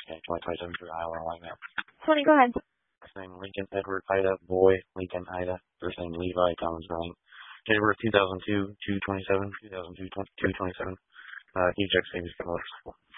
Okay, 2027 for Iowa, I like that. 20, go ahead. Last name Lincoln Edward Ida Boy Lincoln Ida. First name Levi Thomas Bryant. Date of birth 2002 227 2002 227. Eject Savings Motorcycle.